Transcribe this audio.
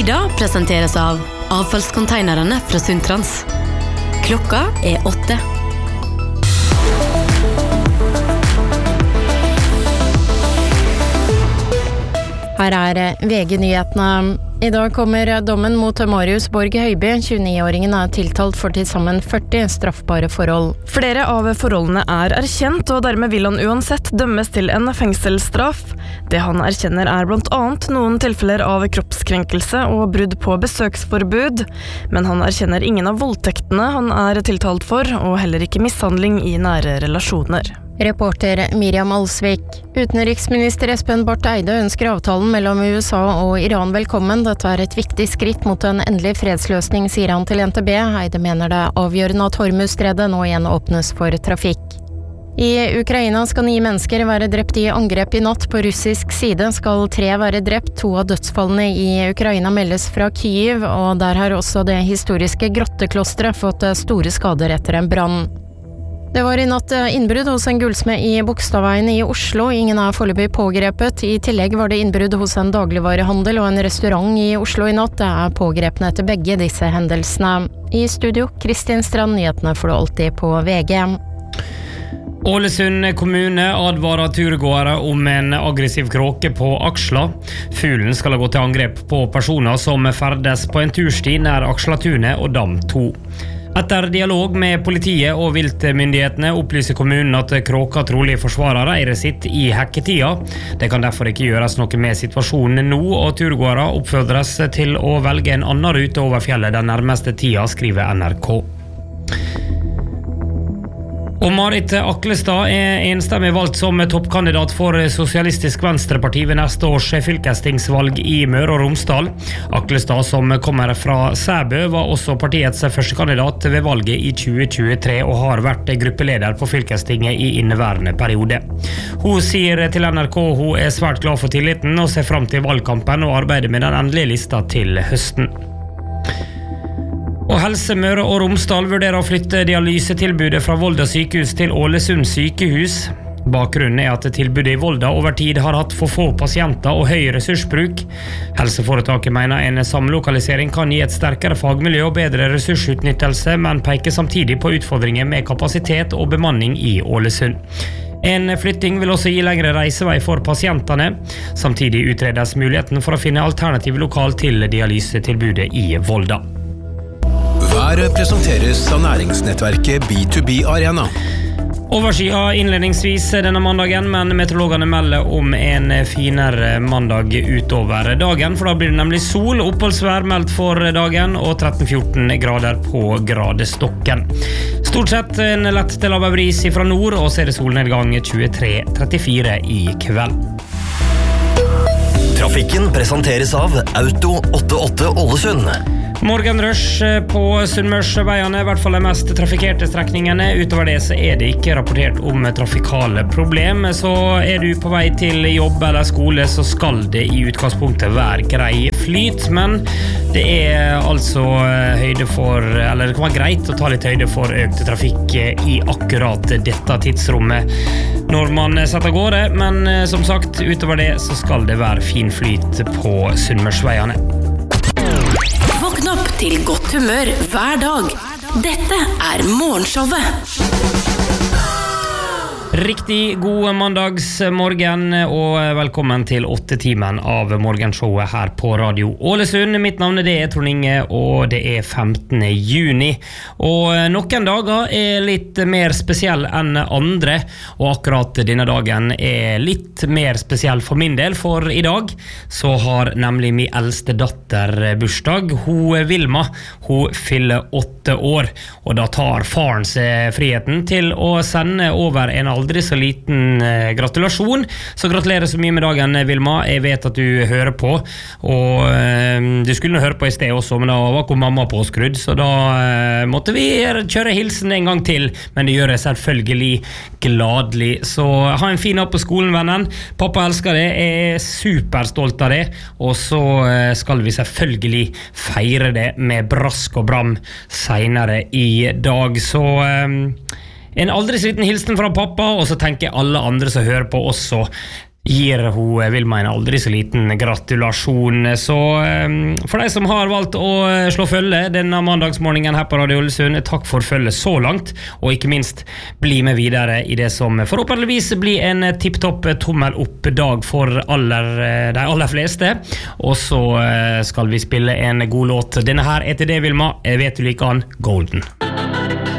Lyda presenteres av avfallskonteinerne fra Sundtrans. Klokka 8. Her VG-nyhetene. I dag kommer dommen mot Marius Borg Høiby. 29-åringen tiltalt for til sammen 40 straffbare forhold. Flere av forholdene erkjent, og dermed vil han uansett dømmes til en fengselsstraff. Det han erkjenner blant annet noen tilfeller av kroppskrenkelse og brudd på besøksforbud. Men han erkjenner ingen av voldtektene han tiltalt for, og heller ikke mishandling i nære relasjoner. Reporter Miriam Alsvik. Utenriksminister Espen Barth Eide ønsker avtalen mellom USA og Iran velkommen. Dette et viktig skritt mot en endelig fredsløsning, sier han til NTB. Eide mener det avgjørende at Hormuzstredet nå igjen åpnes for trafikk. I Ukraina skal 9 mennesker være drept i angrep i natt. På russisk side skal 3 være drept. 2 av dødsfallene i Ukraina meldes fra Kyiv, og der har også det historiske grotteklosteret fått store skader etter en brann. Det var i natt innbrudd hos en gullsmed i Bogstadveien i Oslo. Ingen foreløpig pågrepet. I tillegg var det innbrudd hos en dagligvarehandel og en restaurant i Oslo i natt. Det pågrepne etter begge disse hendelsene. I studio, Kristin Strand, nyhetene får du alltid på VG. Ålesund kommune advarer turgåere om en aggressiv kråke på Aksla. Fuglen skal ha gått til angrep på personer som ferdes på en tursti nær Akslatunet og Dam 2. Etter dialog med politiet og viltmyndighetene opplyser kommunen at kråka trolig forsvarer eiret sitt i hekketida. Det kan derfor ikke gjøres noe med situasjonen nå, og turgåere oppfordres til å velge en annen rute over fjellet den nærmeste tida, skriver NRK. Og Marit Aklestad enstemmig valgt som toppkandidat for Sosialistisk Venstreparti ved neste års fylkestingsvalg i Møre og Romsdal. Aklestad, som kommer fra Sæbø, var også partiets første kandidat ved valget i 2023 og har vært gruppeleder på fylkestinget i inneværende periode. Hun sier til NRK hun svært glad for tilliten og ser frem til valgkampen og arbeider med den endelige lista til høsten. Og Helse Møre og Romsdal vurderer å flytte dialysetilbudet fra Volda sykehus til Ålesund sykehus. Bakgrunnen at tilbudet i Volda over tid har hatt for få pasienter og høy ressursbruk. Helseforetaket mener en samlokalisering kan gi et sterkere fagmiljø og bedre ressursutnyttelse, men peker samtidig på utfordringer med kapasitet og bemanning i Ålesund. En flytting vil også gi lengre reisevei for pasientene. Samtidig utredes muligheten for å finne alternativ lokal til dialysetilbudet i Volda. Været presenteres av næringsnettverket B2B Arena. Overskyet innledningsvis denne mandagen, men meteorologene melder om en finere mandag utover dagen, for da blir det nemlig sol, oppholdsvær meldt for dagen, og 13-14 grader på gradestokken. Stort sett en lett til lav bris fra nord, og så det solnedgang 23-34 i kveld. Trafikken presenteres av Auto 88 Ålesund. Morgenrush på Sunnmørsveiene, i hvert fall de mest trafikkerte strekningene. Utover det så det ikke rapportert om trafikale problem. Så du på vei til jobb eller skole, så skal det i utgangspunktet være grei flyt. Men det altså høyde for, eller det kan være greit å ta litt høyde for økt trafikk i akkurat dette tidsrommet når man setter gårde. Men som sagt, utover det så skal det være fin flyt på Sunnmørsveiene. Våkn opp til godt humør hver dag. Dette Morgenshowet. Riktig god mandagsmorgen og velkommen til 8-timen av morgenshowet her på Radio Ålesund. Mitt navn det Trond Inge, og det 15. juni. Og noen dager litt mer spesiell enn andre, og akkurat denne dagen litt mer spesiell for min del, for i dag så har nemlig min eldste datter bursdag. Hun Vilma, hun fyller 8 år, og da tar faren seg friheten til å sende over en aldri så liten gratulasjon. Så gratulerer så mye med dagen, Vilma. Jeg vet at du hører på, og du skulle høre på i sted også, men da var ikke mamma påskrudd, så da måtte vi kjøre hilsen en gang til, men det gjør jeg selvfølgelig gladelig. Så ha en fin dag på skolen, vennen. Pappa elsker det, jeg superstolt av det, og så skal vi selvfølgelig feire det med brask og bram senere i dag. Så en aldri så liten hilsen fra pappa, og så tenker alle andre som hører på også, gir hun Vilma en aldri så liten gratulasjon. Så for de som har valgt å slå følge denne mandagsmorgenen her på Radio Ålesund, takk for følget så langt, og ikke minst bli med videre i det som forhåpentligvis blir en tipptopp tommel opp dag for de aller fleste. Og så skal vi spille en god låt. Denne her til det, Vilma, vet du like an, Golden.